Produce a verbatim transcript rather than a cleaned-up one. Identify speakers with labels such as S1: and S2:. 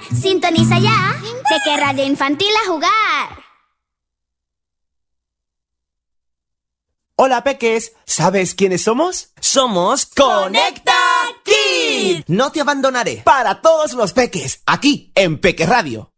S1: Sintoniza ya Peque Radio Infantil a jugar.
S2: Hola, peques. ¿Sabes quiénes somos?
S3: Somos Conecta Kids.
S2: No te abandonaré. Para todos los peques, aquí en Peque Radio.